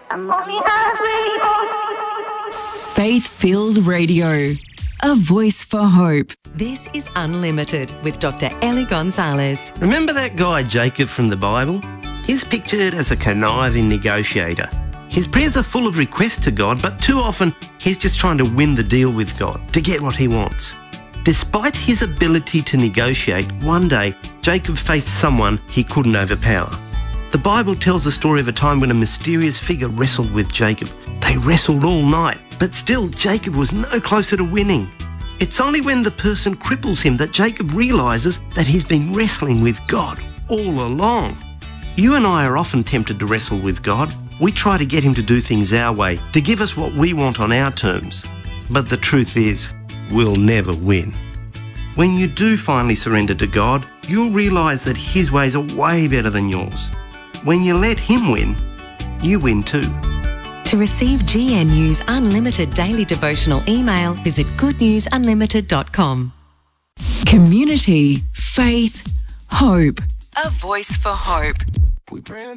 I'm only halfway home. Faith-filled radio. A voice for hope. This is Unlimited with Dr. Ellie Gonzalez. Remember that guy Jacob from the Bible? He's pictured as a conniving negotiator. His prayers are full of requests to God, but too often he's just trying to win the deal with God to get what he wants. Despite his ability to negotiate, one day Jacob faced someone he couldn't overpower. The Bible tells the story of a time when a mysterious figure wrestled with Jacob. They wrestled all night, but still Jacob was no closer to winning. It's only when the person cripples him that Jacob realises that he's been wrestling with God all along. You and I are often tempted to wrestle with God. We try to get him to do things our way, to give us what we want on our terms. But the truth is, we'll never win. When you do finally surrender to God, you'll realise that his ways are way better than yours. When you let him win, you win too. To receive GNU's Unlimited Daily Devotional email, visit goodnewsunlimited.com. Community, faith, hope. A voice for hope. We praying